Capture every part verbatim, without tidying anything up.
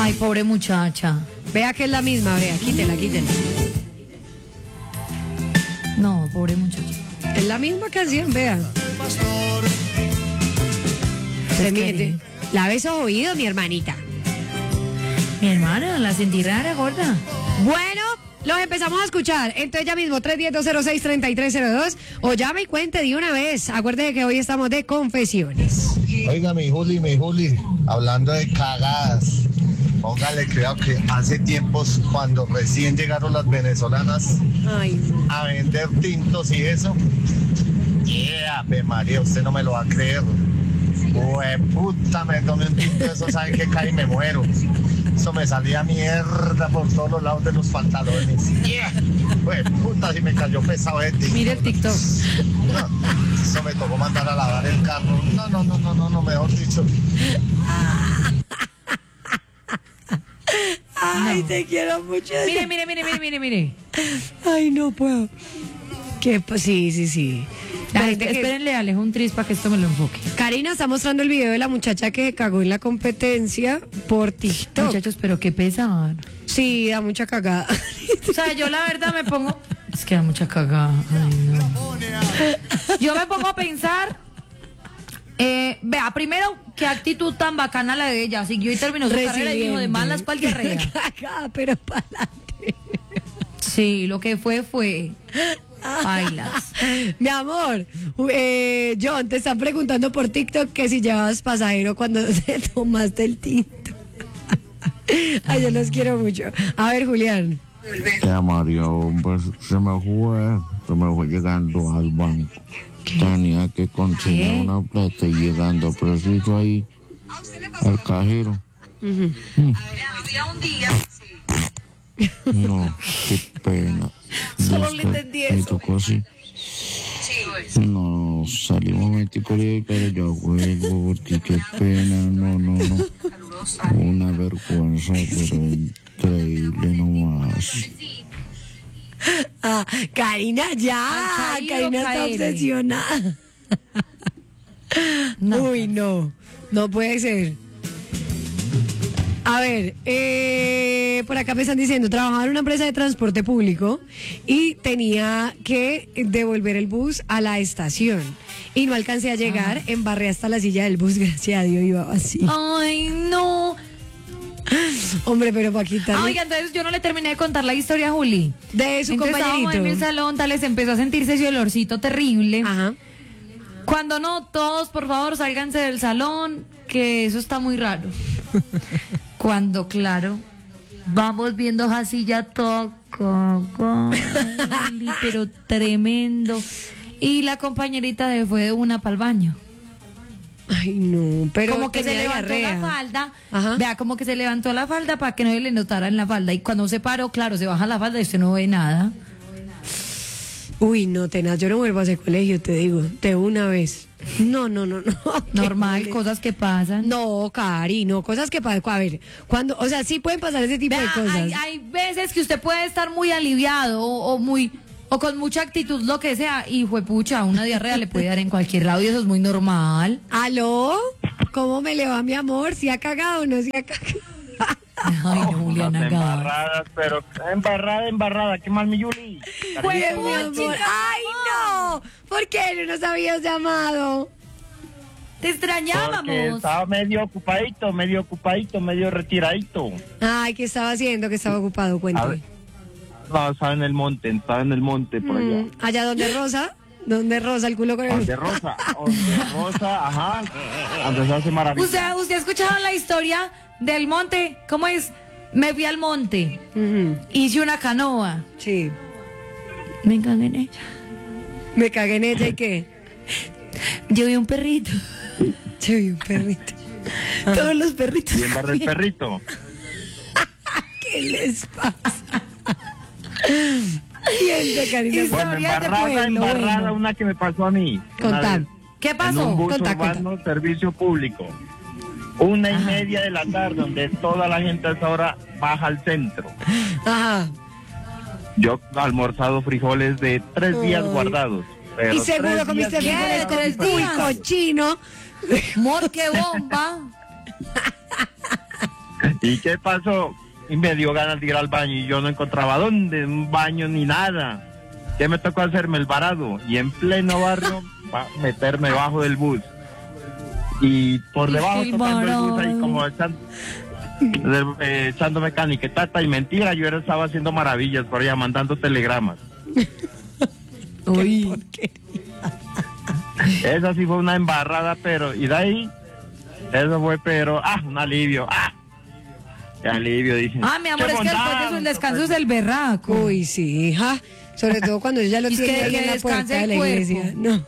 Ay, pobre muchacha. Vea que es la misma, vea, quítela, quítela. No, pobre muchacha. Es la misma canción, vea. Se miente. Lave esos oídos, mi hermanita. Mi hermana, la sentí rara, gorda. Bueno, los empezamos a escuchar. Entonces ya mismo, tres uno cero, dos cero seis, tres tres cero dos. O llame y cuente de una vez. Acuérdese que hoy estamos de confesiones. Oiga, mi Juli, mi Juli, hablando de cagadas, póngale cuidado que hace tiempos cuando recién llegaron las venezolanas Ay, a vender tintos y eso, yeah, Ave María, usted no me lo va a creer. Hue puta, me tomé un tinto de eso, ¿sabe qué cae y me muero? Eso me salía mierda por todos los lados de los pantalones. Yeah. Hue puta, si me cayó pesado el tinto. mire el TikTok. No, eso me tocó mandar a lavar el carro. No, no, no, no, no, no, mejor dicho. Ay, te quiero mucho. Mire, mire, mire, mire, mire, mire. Ay, no puedo. Que pues, sí, sí, sí. La Ay, gente que- espérenle, Alejo, un tris para que esto me lo enfoque. Karina está mostrando el video de la muchacha que cagó en la competencia por TikTok. Muchachos, pero qué pesar. Sí, da mucha cagada. O sea, yo la verdad me pongo... Es que da mucha cagada. Ay, no. Yo me pongo a pensar... Eh, vea, primero, qué actitud tan bacana la de ella. Siguió y terminó su carrera y dijo de malas pa'l diarrea. Cagada, pero para adelante. Sí, lo que fue fue... Bailas. Mi amor, eh, John, te están preguntando por TikTok que si llevabas pasajero cuando te tomaste el tinto. Ay, yo los quiero mucho. A ver, Julián. Ya, Mario, pues se me fue, se me fue llegando al banco. Tenía que conseguir una plata y llegando preciso ahí al cajero. Uh-huh. Mm. No, qué pena. Solo Dios, le que entendí me eso. tocó así. No, salí un momentico ahí, pero yo juego, porque qué pena, no, no, no. Una vergüenza, pero increíble nomás. Ah, Karina, ya. Al caído, Karina está caere. obsesionada. No. Uy, no. No puede ser. A ver, eh, por acá me están diciendo, trabajaba en una empresa de transporte público y tenía que devolver el bus a la estación. Y no alcancé a llegar, embarré hasta la silla del bus, gracias a Dios, iba vacío. Ay, no. Hombre, pero para quitarle Oiga, entonces yo no le terminé de contar la historia a Juli. de su Entonces estábamos en el compañerito. salón, tal, les empezó a sentirse ese olorcito terrible. Ajá. Cuando no, todos, por favor, sálganse del salón, que eso está muy raro. Cuando, claro, vamos viendo así ya todo, pero tremendo. Y la compañerita de fue de una para el baño. Ay, no, pero Como que se tenía levantó diarrea. la falda, Ajá. vea, como que se levantó la falda para que no se le notara en la falda. Y cuando se paró, claro, se baja la falda y usted no ve nada. Uy, no, tenaz, yo no vuelvo a ese colegio, te digo, de una vez. No, no, no, no. Normal, qué cosas que pasan. No, Cari, no, cosas que pasan. A ver, cuando, o sea, sí pueden pasar ese tipo de Vea, cosas. hay, hay veces que usted puede estar muy aliviado o, o muy o con mucha actitud, lo que sea, y juepucha, una diarrea le puede dar en cualquier lado y eso es muy normal. ¿Aló? ¿Cómo me le va, mi amor? ¿Si ha cagado o no si ha cagado? Ay, no, Juliana, Las Gás. embarradas, pero embarrada, embarrada, qué mal mi Yuli. Pues, Cariño. mi amor. ¡Ay, no! ¿Por qué no nos habías llamado? Te Porque extrañábamos. estaba medio ocupadito, medio ocupadito, medio retiradito. Ay, ¿qué estaba haciendo? Que estaba ocupado, A cuéntame. ver, no, estaba en el monte, estaba en el monte por allá. Mm, ¿allá donde Rosa? ¿Dónde Rosa el culo con el... Donde Rosa, donde Rosa, ajá, donde se hace maravilla. ¿Usted, ¿Usted ha escuchado la historia del monte? ¿Cómo es? Me fui al monte, Ujú, hice una canoa. sí. Me cagué en ella. Me cagué en ella y qué. Yo vi un perrito. Yo vi un perrito. Todos los perritos. Y embarré el perrito. ¿Qué les pasa? Siente, Karina. Bueno, Historias de embarrada, pueblo, embarrada, bueno. una que me pasó a mí. Una Contá. vez, ¿Qué En pasó? un bus Contá, urbano, servicio público. Una y Ajá. media de la tarde, donde toda la gente a esa hora baja al centro. Ajá. Yo he almorzado frijoles de tres días Ay. guardados. pero Y seguro tres comiste días frijoles ¿Qué? con ¿Tres uy, días? cochino. Mor, qué bomba. ¿Y qué pasó? Y me dio ganas de ir al baño y yo no encontraba dónde, un baño ni nada. ¿Qué me tocó hacerme? El varado. Y en pleno barrio, pa- meterme debajo del bus. Y por debajo El tocando el bus ahí varado. como echando, eh, echándome caniquetata y mentira. Yo era, estaba haciendo maravillas por allá, mandando telegramas. Uy. Esa sí fue una embarrada, pero... Y de ahí, eso fue, pero... Ah, un alivio. Ah, qué alivio, dije. Ah, mi amor, Qué es que después de bondad, sus descansos del berraco. Uy, sí, hija. Sobre todo cuando ella lo Es tiene que- ahí que en la descanse puerta de el la cuerpo. iglesia. No.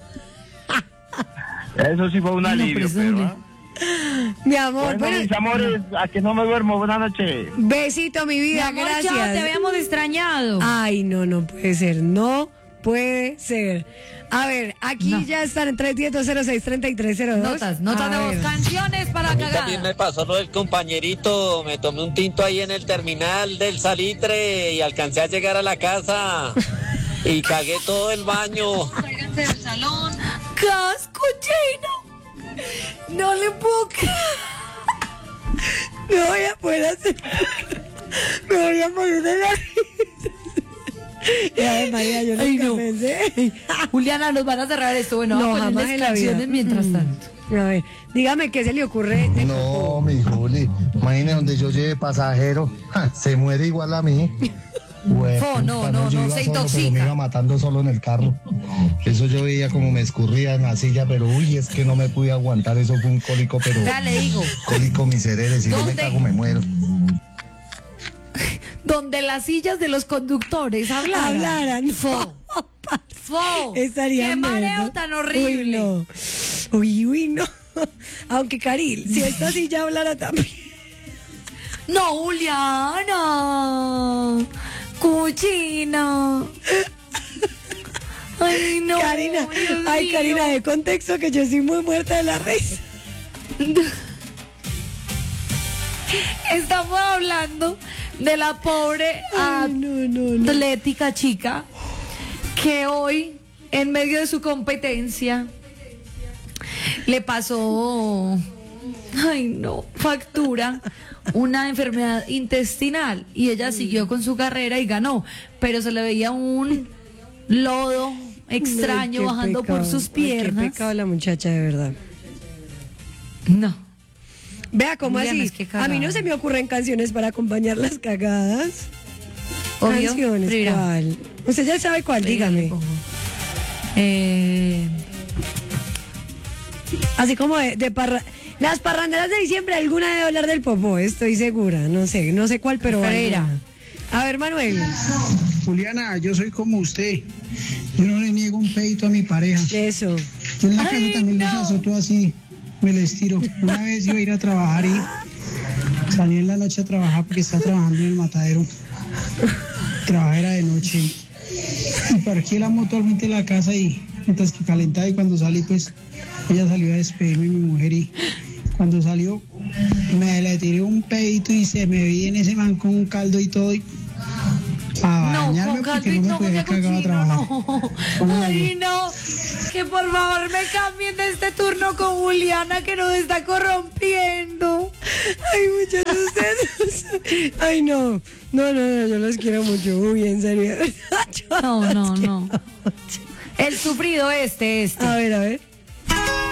Eso sí fue un Ay, no, alivio, pero eso pero... duele. ah. Mi amor, Bueno, bueno, mis amores, a que no me duermo. Buenas noches. besito, mi Mi vida, amor, gracias. ya te habíamos extrañado. Ay, no, no puede ser, no puede ser. A ver, aquí No. ya están en tres uno cero cero seis tres tres cero dos. Notas, notas A de voz, ver. canciones para A mí también me cagar. pasó lo del compañerito, me tomé un tinto ahí en el terminal del Salitre y alcancé a llegar a la casa y cagué todo el baño. Casco chino. No le puedo creer. No voy a poder hacer. Me voy a morir de la risa. Ay, María, yo Ay, nunca no. pensé. Juliana, nos van a cerrar esto. Bueno, No, vamos a jamás ponerles en la vida. canciones mientras Mm. tanto. A ver, dígame qué se le ocurre. de- No, mi Juli, imagínese donde yo lleve pasajero, ja, se muere igual a mí. Hue- Fo, no, puta, no, yo no, iba se solo, pero intoxica. me iba matando solo en el carro. Eso yo veía como me escurría en la silla, pero uy, es que no me pude aguantar, eso fue un cólico, pero Ya le digo, cólico miserere, si yo me ¿Dónde? cago me muero. donde las sillas de los conductores hablaran. Hablaran. Fo. Fo. Estaría Qué mareo muerto. tan horrible. Uy, no. Uy, uy, no. Aunque, Caril, si esta silla hablara también. No, Juliana. Cochina. Ay, no. Karina, Dios ay, mío. Karina, de contexto que yo estoy muy muerta de la risa. Estamos hablando de la pobre Ay, no, no, no. atlética chica que hoy, en medio de su competencia, le pasó, ay no, factura, una enfermedad intestinal y ella siguió con su carrera y ganó, pero se le veía un lodo extraño Ay, qué bajando por pecado. sus Ay, piernas. qué pecado la muchacha, de verdad. No. Vea, ¿cómo Juliana, así? es que A mí no cagada. se me ocurren canciones para acompañar las cagadas. Obvio. Canciones, Mira. ¿cuál? Usted ya sabe cuál, dígame. Eh, Así como de, de parra... Las parranderas de diciembre, alguna debe hablar del popó, estoy segura. No sé, no sé cuál, pero Pereira. alguna. A ver, Manuel. Juliana, yo soy como usted. Yo no le niego un pedito a mi pareja. Eso. Yo en la casa Ay, también no. les azoto así, me les tiro. Una vez iba a ir a trabajar y salí en la noche a trabajar porque estaba trabajando en el matadero. Trabajé era de noche. Y parqué la moto al frente de la casa y mientras que calentaba y cuando salí pues ella salió a despedirme, mi mujer, y cuando salió me le tiré un pedito y se me vi en ese man con un caldo y todo y a No, bañarme con porque caldo y no me no, podía con cagar a cochino, trabajar. no. ¿Cómo Ay, no. Que por favor me cambien de este turno con Juliana que nos está corrompiendo. Ay, muchachos, ustedes. Ay, no. No, no, no, yo los quiero mucho. Uy, en serio. Yo No, los no, quiero no. mucho. El sufrido este, este. A ver, a ver.